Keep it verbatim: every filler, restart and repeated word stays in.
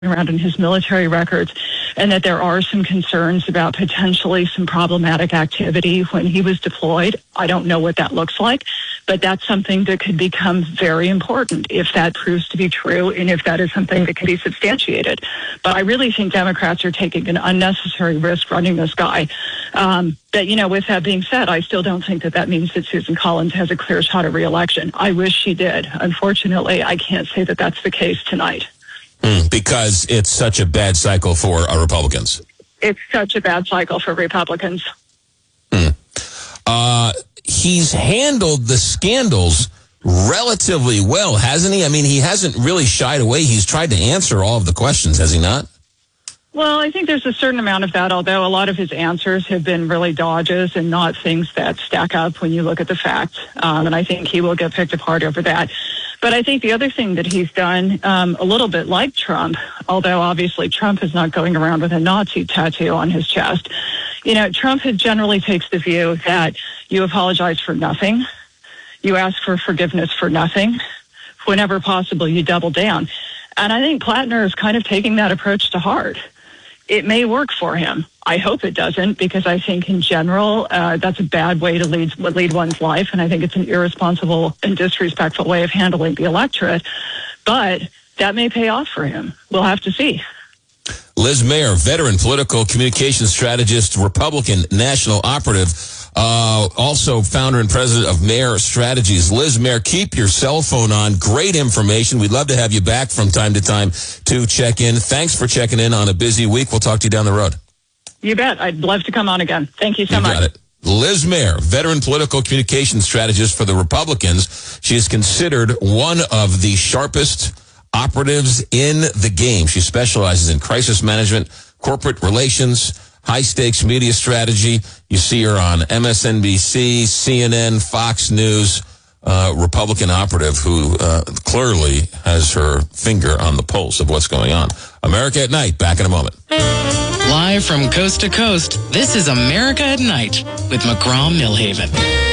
around in his military records, and that there are some concerns about potentially some problematic activity when he was deployed. I don't know what that looks like, but that's something that could become very important if that proves to be true and if that is something that can be substantiated. But I really think Democrats are taking an unnecessary risk running this guy. Um, but, you know, with that being said, I still don't think that that means that Susan Collins has a clear shot at re-election. I wish she did. Unfortunately, I can't say that that's the case tonight. Mm, because it's such a bad cycle for uh, Republicans. It's such a bad cycle for Republicans. Mm. Uh, he's handled the scandals relatively well, hasn't he? I mean, he hasn't really shied away. He's tried to answer all of the questions, has he not? Well, I think there's a certain amount of that, although a lot of his answers have been really dodges and not things that stack up when you look at the facts. Um, and I think he will get picked apart over that. But I think the other thing that he's done, um, a little bit like Trump, although obviously Trump is not going around with a Nazi tattoo on his chest. You know, Trump generally takes the view that you apologize for nothing. You ask for forgiveness for nothing. Whenever possible, you double down. And I think Plattner is kind of taking that approach to heart. It may work for him. I hope it doesn't, because I think in general, uh, that's a bad way to lead, lead one's life. And I think it's an irresponsible and disrespectful way of handling the electorate. But that may pay off for him. We'll have to see. Liz Mayer, veteran political communications strategist, Republican national operative, uh, also founder and president of Mayer Strategies. Liz Mayer, keep your cell phone on. Great information. We'd love to have you back from time to time to check in. Thanks for checking in on a busy week. We'll talk to you down the road. You bet. I'd love to come on again. Thank you so you much. Got it. Liz Mayer, veteran political communications strategist for the Republicans. She is considered one of the sharpest operatives in the game. She specializes in crisis management, corporate relations, high-stakes media strategy. You see her on M S N B C, C N N, Fox News, uh, Republican operative who uh, clearly has her finger on the pulse of what's going on. America at Night, back in a moment. Live from coast to coast, this is America at Night with McGraw Millhaven.